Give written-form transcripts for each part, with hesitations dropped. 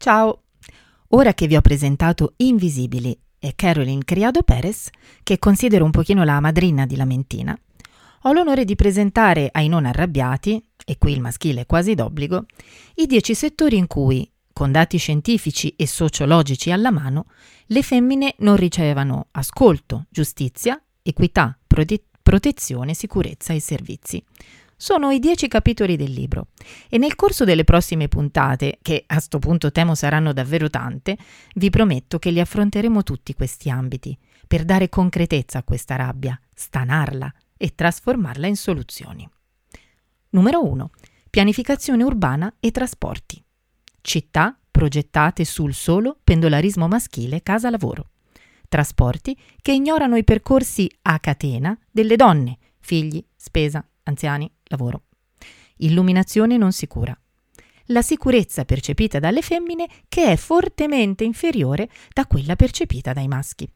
Ciao! Ora che vi ho presentato Invisibili e Caroline Criado Perez, che considero un pochino la madrina di Lamentina, ho l'onore di presentare ai non arrabbiati, e qui il maschile è quasi d'obbligo, i 10 settori in cui, con dati scientifici e sociologici alla mano, le femmine non ricevono ascolto, giustizia, equità, protezione, sicurezza e servizi. Sono i 10 capitoli del libro e nel corso delle prossime puntate, che a sto punto temo saranno davvero tante, vi prometto che li affronteremo tutti questi ambiti per dare concretezza a questa rabbia, stanarla e trasformarla in soluzioni. Numero 1. Pianificazione urbana e trasporti. Città progettate sul solo pendolarismo maschile casa-lavoro. Trasporti che ignorano i percorsi a catena delle donne, figli, spesa, anziani, lavoro. Illuminazione non sicura. La sicurezza percepita dalle femmine che è fortemente inferiore da quella percepita dai maschi.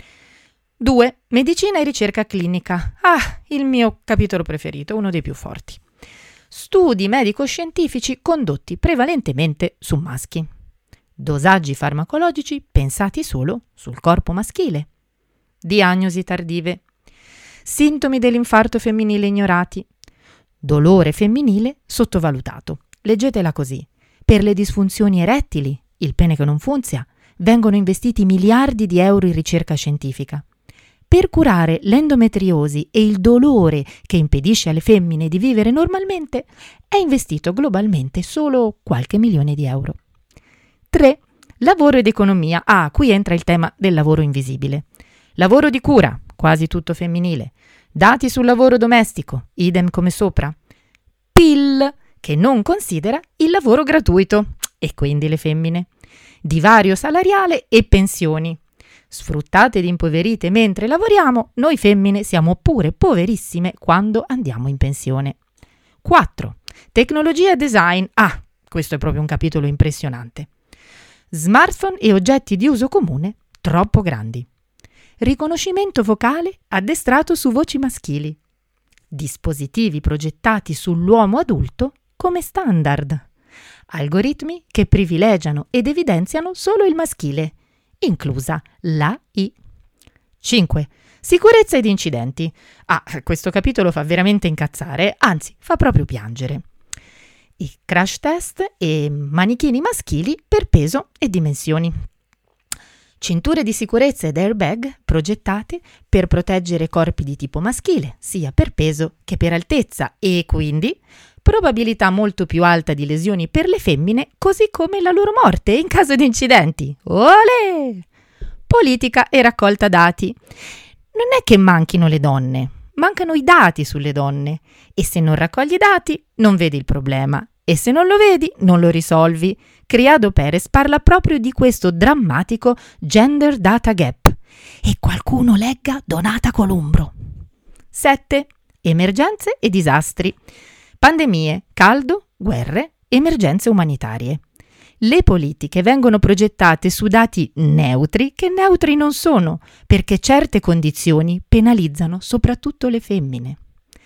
2. Medicina e ricerca clinica. Il mio capitolo preferito, uno dei più forti. Studi medico-scientifici condotti prevalentemente su maschi. Dosaggi farmacologici pensati solo sul corpo maschile. Diagnosi tardive. Sintomi dell'infarto femminile ignorati. Dolore femminile sottovalutato. Leggetela così. Per le disfunzioni erettili, il pene che non funziona, vengono investiti miliardi di euro in ricerca scientifica. Per curare l'endometriosi e il dolore che impedisce alle femmine di vivere normalmente, è investito globalmente solo qualche milione di euro. 3. Lavoro ed economia. Qui entra il tema del lavoro invisibile. Lavoro di cura, quasi tutto femminile. Dati sul lavoro domestico, idem come sopra. PIL, che non considera il lavoro gratuito, e quindi le femmine. Divario salariale e pensioni. Sfruttate ed impoverite mentre lavoriamo, noi femmine siamo pure poverissime quando andiamo in pensione. 4. Tecnologia e design. Questo è proprio un capitolo impressionante. Smartphone e oggetti di uso comune troppo grandi. Riconoscimento vocale addestrato su voci maschili. Dispositivi progettati sull'uomo adulto come standard. Algoritmi che privilegiano ed evidenziano solo il maschile, inclusa l'AI. 5. Sicurezza ed incidenti. Questo capitolo fa veramente incazzare, anzi fa proprio piangere. I crash test e manichini maschili per peso e dimensioni. Cinture di sicurezza ed airbag progettate per proteggere corpi di tipo maschile, sia per peso che per altezza, e quindi probabilità molto più alta di lesioni per le femmine, così come la loro morte in caso di incidenti. Olè! Politica e raccolta dati. Non è che manchino le donne, mancano i dati sulle donne, e se non raccogli i dati non vedi il problema. E se non lo vedi, non lo risolvi. Criado Perez parla proprio di questo drammatico gender data gap. E qualcuno legga Donata Columbro. 7. Emergenze e disastri. Pandemie, caldo, guerre, emergenze umanitarie. Le politiche vengono progettate su dati neutri che neutri non sono, perché certe condizioni penalizzano soprattutto le femmine.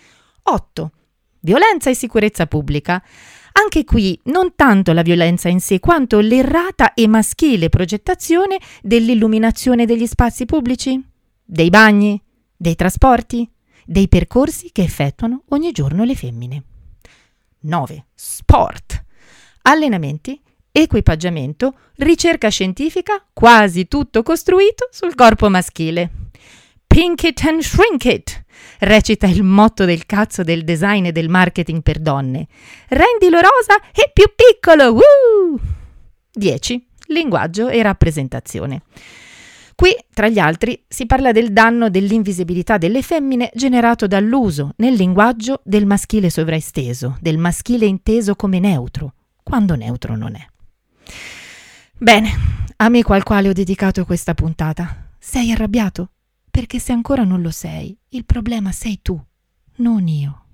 8. Violenza e sicurezza pubblica. Anche qui non tanto la violenza in sé, quanto l'errata e maschile progettazione dell'illuminazione degli spazi pubblici, dei bagni, dei trasporti, dei percorsi che effettuano ogni giorno le femmine. 9. Sport. Allenamenti, equipaggiamento, ricerca scientifica, quasi tutto costruito sul corpo maschile. Pink it and shrink it, recita il motto del cazzo del design e del marketing per donne. Rendilo rosa e più piccolo, woo! 10. Linguaggio e rappresentazione. Qui, tra gli altri, si parla del danno dell'invisibilità delle femmine generato dall'uso nel linguaggio del maschile sovraesteso, del maschile inteso come neutro, quando neutro non è. Bene, amico al quale ho dedicato questa puntata, sei arrabbiato? Perché se ancora non lo sei, il problema sei tu, non io.